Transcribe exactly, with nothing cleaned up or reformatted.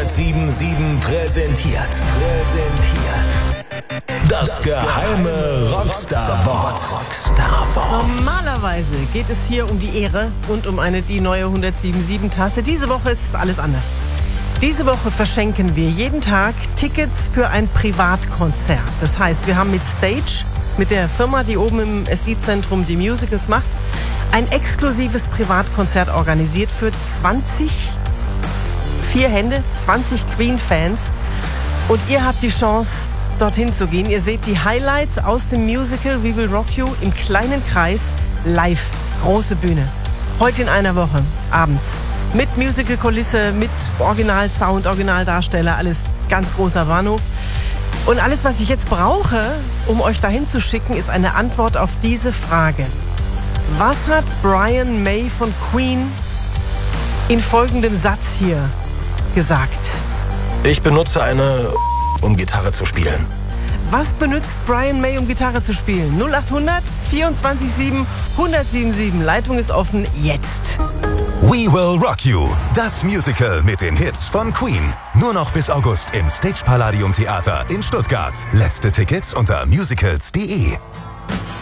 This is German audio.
hundertsieben Komma sieben präsentiert. Präsentiert. Das geheime Rockstar-Wort. Rockstar-Wort. Normalerweise geht es hier um die Ehre und um eine die neue hundertsieben Komma sieben Tasse. Diese Woche ist alles anders. Diese Woche verschenken wir jeden Tag Tickets für ein Privatkonzert. Das heißt, wir haben mit Stage, mit der Firma, die oben im S I-Zentrum die Musicals macht, ein exklusives Privatkonzert organisiert für zwanzig, vier Hände, zwanzig Queen-Fans. Und ihr habt die Chance, dorthin zu gehen. Ihr seht die Highlights aus dem Musical We Will Rock You im kleinen Kreis live. Große Bühne. Heute in einer Woche, abends. Mit Musical-Kulisse, mit Original-Sound, Originaldarsteller, alles ganz großer Bahnhof. Und alles, was ich jetzt brauche, um euch dahin zu schicken, ist eine Antwort auf diese Frage. Was hat Brian May von Queen in folgendem Satz hier gesagt? Ich benutze eine, um Gitarre zu spielen. Was benutzt Brian May, um Gitarre zu spielen? null acht hundert vierundzwanzig sieben hundertsiebenundsieben. Leitung ist offen, jetzt. We Will Rock You, das Musical mit den Hits von Queen. Nur noch bis August im Stage Palladium Theater in Stuttgart. Letzte Tickets unter musicals punkt de.